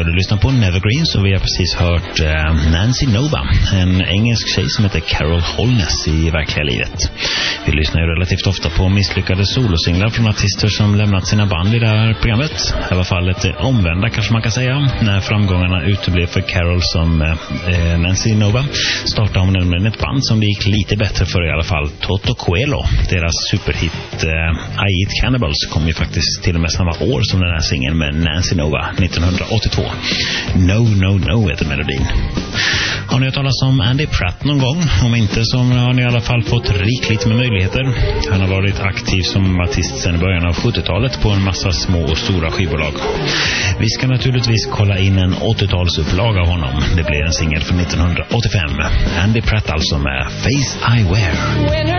du lyssnar på Nevergreens och vi har precis hört Nancy Nova, en engelsk tjej som heter Carol Holness i verkliga livet. Vi lyssnar ju relativt ofta på misslyckade solosinglar från artister som lämnat sina band i det här programmet. Det var fallet omvända kanske man kan säga. När framgångarna uteblev för Carol som Nancy Nova startade hon nämligen ett band som det gick lite bättre för i alla fall. Toto Coelho, deras superhit I Eat Cannibals kom ju faktiskt till och med samma år som den här singeln med Nancy Nova 1982. No, no, no heter melodin. Har ni hört talas om Andy Pratt någon gång? Om inte så har ni i alla fall fått rikligt med möjligheter. Han har varit aktiv som artist sedan början av 70-talet på en massa små och stora skivbolag. Vi ska naturligtvis kolla in en 80-talsupplaga av honom. Det blir en singel från 1985. Andy Pratt alltså med Face I Wear.